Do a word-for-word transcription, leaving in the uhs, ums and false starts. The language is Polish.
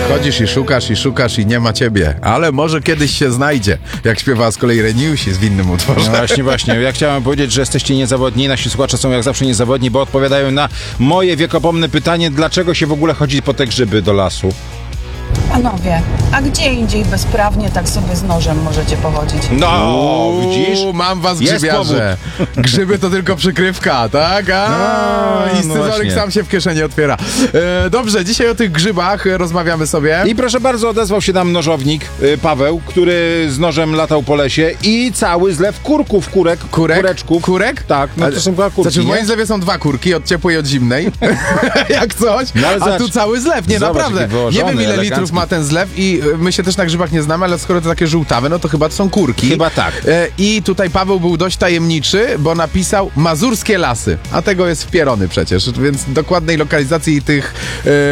Chodzisz i szukasz i szukasz i nie ma ciebie, ale może kiedyś się znajdzie, jak śpiewała z kolei Reniusi w innym utworze. No właśnie, właśnie. Ja chciałem powiedzieć, że jesteście niezawodni, nasi słuchacze są jak zawsze niezawodni, bo odpowiadają na moje wiekopomne pytanie, dlaczego się w ogóle chodzi po te grzyby do lasu. Panowie, a gdzie indziej bezprawnie tak sobie z nożem możecie pochodzić? No, Uuu, widzisz? mam was, Jest grzybiarze. Grzyby to tylko przykrywka, tak? A, No, i no scyzoryk właśnie. sam się w kieszeni otwiera. E, dobrze, dzisiaj o tych grzybach rozmawiamy sobie. I proszę bardzo, odezwał się nam nożownik y, Paweł, który z nożem latał po lesie i cały zlew kurków, kurek, Kurek? kureczków. Kurek? Tak, no to są dwa kurki, Znaczy w nie? moim zlewie są dwa kurki, od ciepłej i od zimnej. Jak coś. No ale A zobacz. tu cały zlew, nie Zobacz, naprawdę. jaki Nie wyłożony, wiem ile elegancki. litrów ma ten zlew i y, my się też na grzybach nie znamy, ale skoro to takie żółtawe, no to chyba to są kurki. Chyba tak. E, I tutaj Paweł był dość tajemniczy, bo napisał Mazurskie Lasy, a tego jest w Pierony przecież, więc dokładnej lokalizacji tych e,